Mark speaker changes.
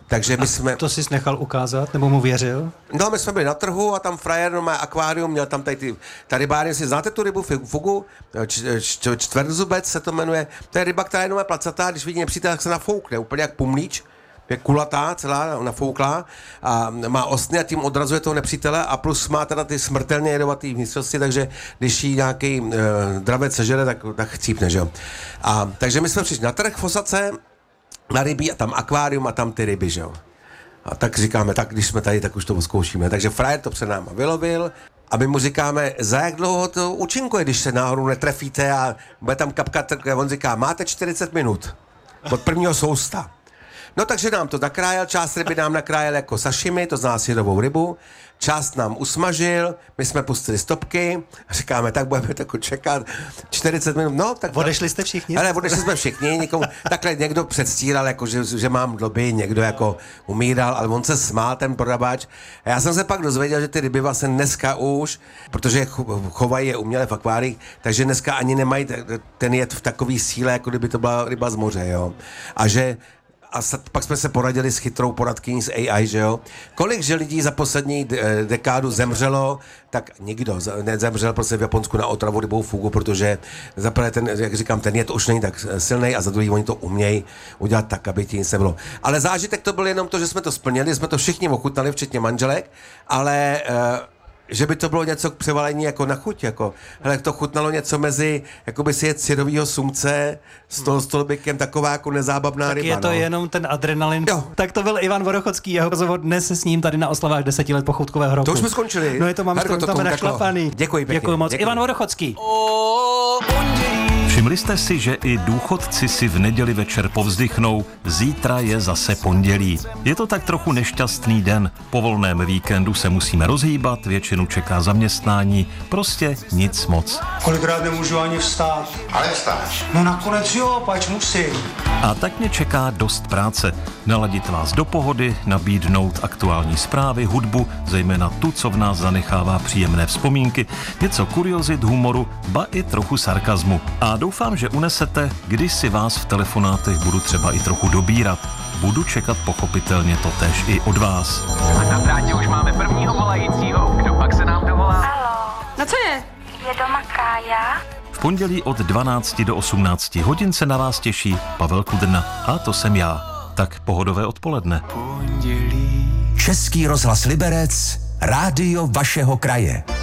Speaker 1: Takže my jsme...
Speaker 2: To jsi nechal ukázat, nebo mu věřil?
Speaker 1: No, my jsme byli na trhu a tam frajer má akvárium, měl tam tady ta rybárně, si znáte tu rybu, fugu, čtvrtzubec se to jmenuje, to je ryba, která je jenom placatá, když vidí nepřítel, tak se nafoukne, úplně jak pumlíč, je kulatá, celá nafouklá a má ostny a tím odrazuje toho nepřítele a plus má teda ty smrtelně jedovatý vnitřnosti, takže když jí nějaký dravec sežere, tak chcípne, že jo. A takže my jsme přišli na trh v Osace, na rybí a tam akvárium a tam ty ryby, že jo. A tak říkáme, tak když jsme tady, tak už to zkoušíme. Takže frajer to před náma vylovil a my mu říkáme, za jak dlouho to účinkuje, když se náhodou netrefíte a bude tam kapkat, on říká, máte 40 minut od prvního sousta. No takže nám to nakrájel, část ryby nám nakrájel jako sashimi, to zná syrovou rybu, část nám usmažil, my jsme pustili stopky a říkáme, tak budeme tak čekat 40 minut, no tak...
Speaker 2: Odešli jste všichni?
Speaker 1: Ale odešli jsme všichni, někomu, takhle někdo předstíral, jako, že mám dloby, někdo jako umíral, ale on se smál, ten prodavač. A já jsem se pak dozvěděl, že ty ryby vlastně dneska už, protože chovají je uměle v akváriích, takže dneska ani nemají ten jed v takový síle, jako kdyby to byla ryba z moře, jo. A pak jsme se poradili s chytrou poradkyní z AI, že jo. Kolik že lidí za poslední dekádu zemřelo, tak nikdo nezemřel prostě v Japonsku na otravu rybou fugu, protože za prvé ten, jak říkám, ten jed už není tak silný a za druhý oni to umějí udělat tak, aby ti nic nebylo. Ale zážitek to byl jenom to, že jsme to splnili, jsme to všichni ochutnali, včetně manželek, ale... že by to bylo něco k převalení jako na chuť, jako, hele, to chutnalo něco mezi, jako by si jet syrovýho sumce s toho stolbikem, taková jako nezábavná
Speaker 2: tak
Speaker 1: ryba.
Speaker 2: Je to jenom ten adrenalin.
Speaker 1: Jo.
Speaker 2: Tak to byl Ivan Vorochocký, jeho rozhovor dnes s ním tady na oslavách 10 let pochoutkového roku.
Speaker 1: To už jsme skončili.
Speaker 2: No je to, mám tam našlapaný.
Speaker 1: Děkuji pěkně.
Speaker 2: Děkuji moc. Děkuji. Ivan Vorochocký.
Speaker 3: Všimli jste si, že i důchodci si v neděli večer povzdychnou, zítra je zase pondělí. Je to tak trochu nešťastný den. Po volném víkendu se musíme rozhýbat, většinu čeká zaměstnání, prostě nic moc.
Speaker 4: Kolikrát nemůžu ani vstát.
Speaker 5: Ale vstáš.
Speaker 4: No nakonec jo, pač musím.
Speaker 3: A tak mě čeká dost práce. Naladit vás do pohody, nabídnout aktuální zprávy, hudbu, zejména tu, co v nás zanechává příjemné vzpomínky, něco kuriozit, humoru, ba i trochu sarkazmu. A doufám, že unesete, když si vás v telefonátech budu třeba i trochu dobírat. Budu čekat pochopitelně totéž i od vás.
Speaker 6: A na drátě už máme prvního volajícího. Kdo pak se nám dovolá?
Speaker 7: Haló.
Speaker 8: No co je?
Speaker 7: Je doma Kája?
Speaker 3: V pondělí od 12 do 18 hodin se na vás těší Pavel Kudrna. A to jsem já. Tak pohodové odpoledne.
Speaker 6: Pondělí.
Speaker 9: Český rozhlas Liberec, rádio vašeho kraje.